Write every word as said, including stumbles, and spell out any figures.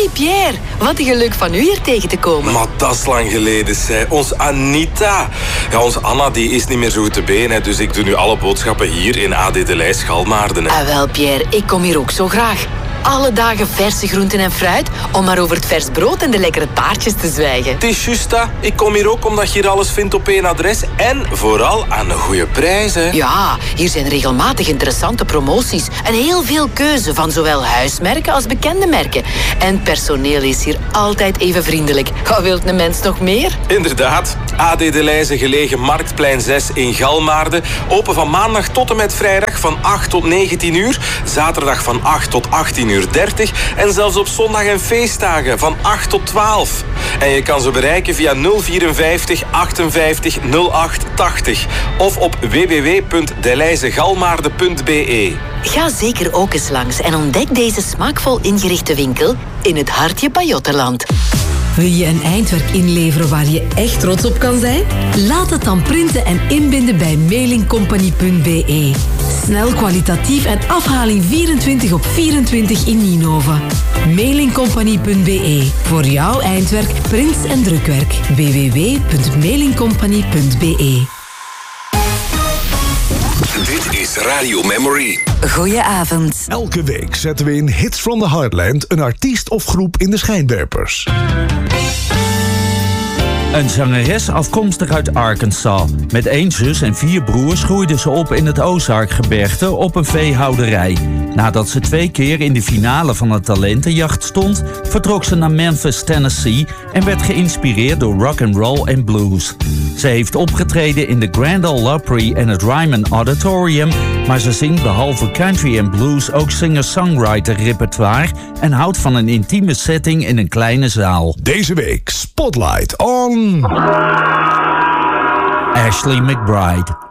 Hey Pierre, wat een geluk van u hier tegen te komen. Maar dat is lang geleden, zei. Ons Anita. Ja, onze Anna die is niet meer zo goed te been, hè, dus ik doe nu alle boodschappen hier in A D de Leij Schalmaarden. Ah wel Pierre, ik kom hier ook zo graag. Alle dagen verse groenten en fruit, om maar over het vers brood en de lekkere taartjes te zwijgen. Het is juist dat. Ik kom hier ook omdat je hier alles vindt op één adres. En vooral aan een goede prijs, hè. Ja, hier zijn regelmatig interessante promoties. En heel veel keuze van zowel huismerken als bekende merken. En personeel is hier altijd even vriendelijk. Wat wilt een mens nog meer? Inderdaad. A D de Leijze gelegen Marktplein zes in Galmaarden. Open van maandag tot en met vrijdag van acht tot negentien uur. Zaterdag van acht tot achttien uur dertig. En zelfs op zondag en feestdagen van acht tot twaalf. En je kan ze bereiken via nul vierenvijftig achtenvijftig nul acht tachtig. Of op w w w punt deleizegalmaarden punt b e. Ga zeker ook eens langs en ontdek deze smaakvol ingerichte winkel in het hartje Pajottenland. Wil je een eindwerk inleveren waar je echt trots op kan zijn? Laat het dan printen en inbinden bij mailingcompany punt b e. Snel, kwalitatief en afhaling vierentwintig op vierentwintig in Nienhoven. mailingcompany punt b e. Voor jouw eindwerk, prints en drukwerk. w w w punt mailingcompany punt b e. Dit is Radio Memory. Goedenavond. Elke week zetten we in Hits from the Heartland een artiest of groep in de schijnwerpers. Een zangeres afkomstig uit Arkansas. Met één zus en vier broers groeide ze op in het Ozarkgebergte op een veehouderij. Nadat ze twee keer in de finale van een talentenjacht stond, vertrok ze naar Memphis, Tennessee en werd geïnspireerd door rock and roll en blues. Ze heeft opgetreden in de Grand Ole Opry en het Ryman Auditorium, maar ze zingt behalve country en blues ook singer-songwriter repertoire en houdt van een intieme setting in een kleine zaal. Deze week Spotlight on... Ashley McBryde.